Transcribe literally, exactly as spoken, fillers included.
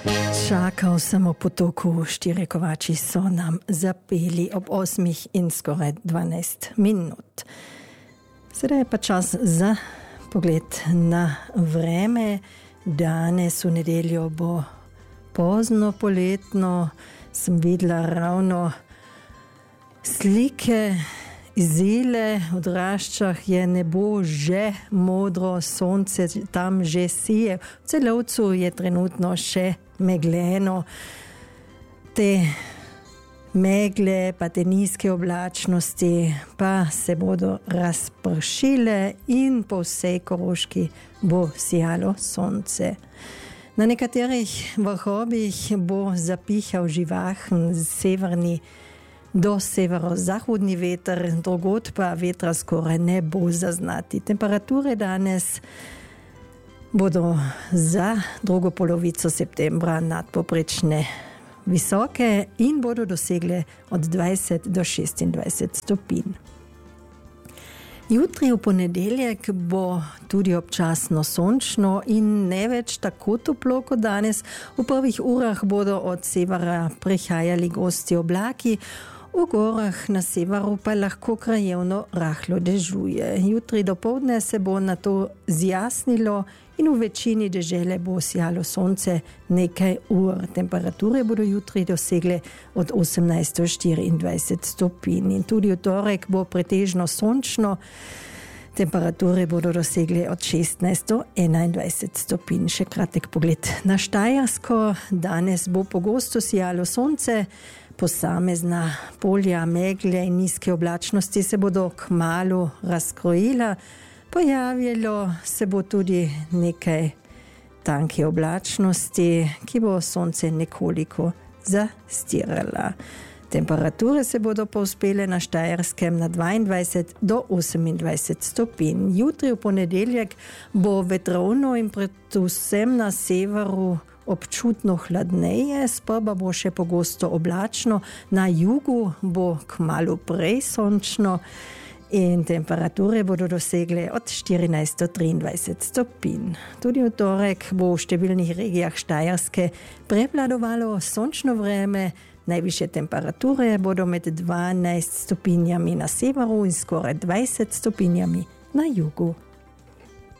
Čakal sem v potoku, štiri kovači so nam zapeli ob osmih in skoraj dvanajst minut. Sedaj je pa čas za pogled na vreme. Danes v nedeljo bo pozno poletno. Sem videla ravno slike iz Ile, v Draščah je nebo že modro, sonce tam že sije. V Celovcu je trenutno še megleno. Te megle pa te nizke oblačnosti pa se bodo razpršile in po vsej Koroški bo sijalo sonce. Na nekaterih vrhovih bo zapihal živahen severni do severozahodni veter, drugod pa vetra skoraj ne bo zaznati. Temperature danes bodo za drugo polovico septembra nadpoprečne visoke in bodo dosegle od dvajset do šestindvajset stopinj. Jutri v ponedeljek bo tudi občasno sončno in ne več tako toplo kot danes. V prvih urah bodo od severa prihajali gosti oblaki, v gorah na severu pa lahko krajevno rahlo dežuje. Jutri dopoldne se bo nato zjasnilo in v večini dežele bo sijalo sonce nekaj ur. Temperature bodo jutri dosegle od osemnajst do štiriindvajset stopinj in tudi v torek bo pretežno sončno. Temperature bodo dosegle od šestnajst do enaindvajset stopinj. Še kratek pogled na Štajersko. Danes bo pogosto sijalo sonce, posamezna polja megle in nizke oblačnosti se bodo kmalu razkrojila. Pojavilo se bo tudi nekaj tanke oblačnosti, ki bo sonce nekoliko zastirala. Temperature se bodo povzpele na Štajerskem na dvaindvajset do osemindvajset stopinj. Jutri v ponedeljek bo vetrovno in predvsem na severu občutno hladneje, sprva bo še pogosto oblačno, na jugu bo kmalu prej sončno in temperature bodo dosegle od štirinajst do triindvajset stopinj. Tudi v torek bo v številnih regijah Štajerske prevladovalo sončno vreme. Najvišje temperature bodo med dvanajst stopinjami na severu in skoraj dvajset stopinjami na jugu.